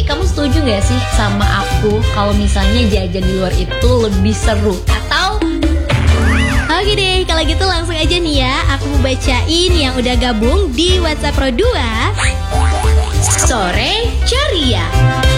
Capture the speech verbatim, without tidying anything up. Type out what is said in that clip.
Tapi kamu setuju gak sih sama aku kalau misalnya jajan di luar itu lebih seru? Atau oke deh, kalau gitu langsung aja nih ya, aku mau bacain yang udah gabung di WhatsApp Pro dua Sore Ceria.